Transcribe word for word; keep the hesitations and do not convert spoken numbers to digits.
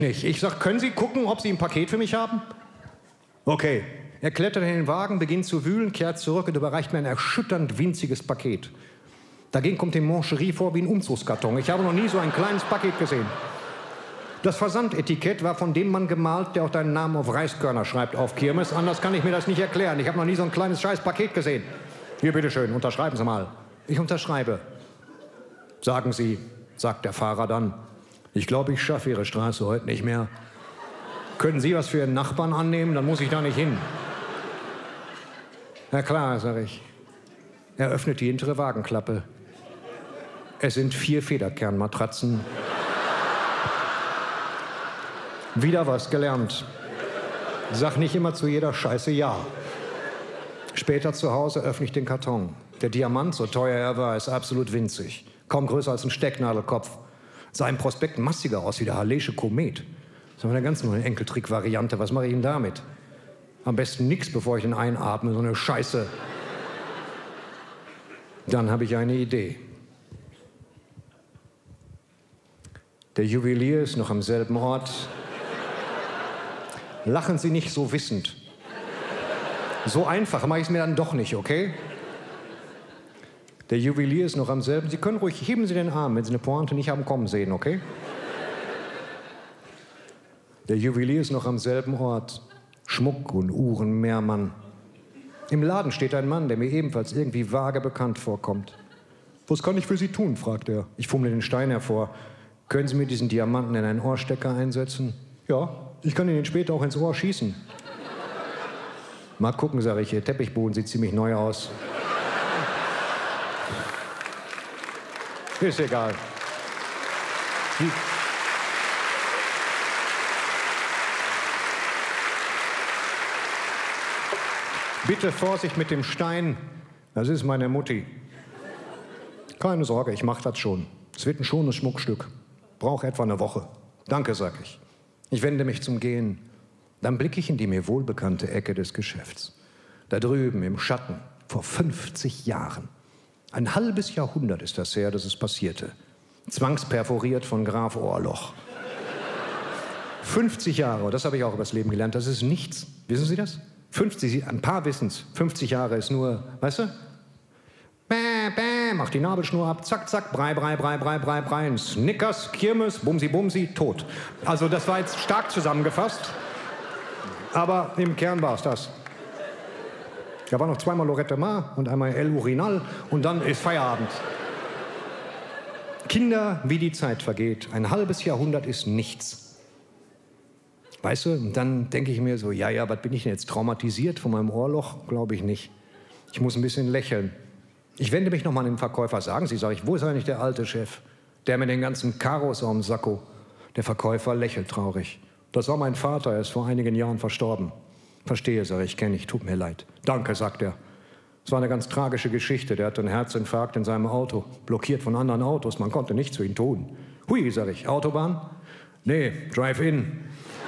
nicht. Ich sag, können Sie gucken, ob Sie ein Paket für mich haben? Okay. Er klettert in den Wagen, beginnt zu wühlen, kehrt zurück und überreicht mir ein erschütternd winziges Paket. Dagegen kommt die Mancherie vor wie ein Umzugskarton. Ich habe noch nie so ein kleines Paket gesehen. Das Versandetikett war von dem Mann gemalt, der auch deinen Namen auf Reiskörner schreibt auf Kirmes. Anders kann ich mir das nicht erklären. Ich habe noch nie so ein kleines scheiß Paket gesehen. Hier, bitteschön, unterschreiben Sie mal. Ich unterschreibe. Sagen Sie, sagt der Fahrer dann, ich glaube, ich schaffe Ihre Straße heute nicht mehr. Können Sie was für Ihren Nachbarn annehmen? Dann muss ich da nicht hin. Na klar, sag ich. Er öffnet die hintere Wagenklappe. Es sind vier Federkernmatratzen. Wieder was gelernt. Sag nicht immer zu jeder Scheiße ja. Später zu Hause öffne ich den Karton. Der Diamant, so teuer er war, ist absolut winzig. Kaum größer als ein Stecknadelkopf. Sah im Prospekt massiger aus wie der Halleische Komet. Das war eine ganz neue Enkeltrick-Variante. Was mache ich denn damit? Am besten nichts, bevor ich ihn einatme, so eine Scheiße. Dann habe ich eine Idee. Der Juwelier ist noch am selben Ort. Lachen Sie nicht so wissend. So einfach mache ich es mir dann doch nicht, okay? Der Juwelier ist noch am selben. Sie können ruhig, heben Sie den Arm, wenn Sie eine Pointe nicht haben kommen sehen, okay? Der Juwelier ist noch am selben Ort. Schmuck und Uhren, Mehrmann. Im Laden steht ein Mann, der mir ebenfalls irgendwie vage bekannt vorkommt. Was kann ich für Sie tun, fragt er. Ich fummle den Stein hervor. Können Sie mir diesen Diamanten in einen Ohrstecker einsetzen? Ja, ich kann Ihnen den später auch ins Ohr schießen. Mal gucken, sage ich, Ihr Teppichboden sieht ziemlich neu aus. Ist egal. Die Bitte Vorsicht mit dem Stein, das ist meine Mutti. Keine Sorge, ich mach das schon. Es wird ein schönes Schmuckstück. Brauche etwa eine Woche. Danke, sag ich. Ich wende mich zum Gehen. Dann blicke ich in die mir wohlbekannte Ecke des Geschäfts. Da drüben im Schatten, vor fünfzig Jahren. Ein halbes Jahrhundert ist das her, dass es passierte. Zwangsperforiert von Graf Ohrloch. fünfzig Jahre, das habe ich auch übers Leben gelernt, das ist nichts. Wissen Sie das? fünfzig, ein paar wissen's. fünfzig Jahre ist nur, weißt du? Bäh, bäh, mach die Nabelschnur ab, zack, zack, brei, brei, brei, brei, brei, brei. Snickers, Kirmes, Bumsi, Bumsi, tot. Also das war jetzt stark zusammengefasst, aber im Kern war es das. Da war noch zweimal Lorette Mar und einmal El Urinal und dann ist Feierabend. Kinder, wie die Zeit vergeht. Ein halbes Jahrhundert ist nichts. Weißt du, und dann denke ich mir so, ja, ja, was bin ich denn jetzt, traumatisiert von meinem Ohrloch? Glaube ich nicht. Ich muss ein bisschen lächeln. Ich wende mich nochmal an den Verkäufer. Sagen Sie, sage ich, wo ist eigentlich der alte Chef? Der mit den ganzen Karos am Sakko. Der Verkäufer lächelt traurig. Das war mein Vater, er ist vor einigen Jahren verstorben. Verstehe, sage ich, kenne ich, tut mir leid. Danke, sagt er. Es war eine ganz tragische Geschichte. Der hatte einen Herzinfarkt in seinem Auto, blockiert von anderen Autos. Man konnte nichts für ihn tun. Hui, sage ich, Autobahn? Nee, Drive-In.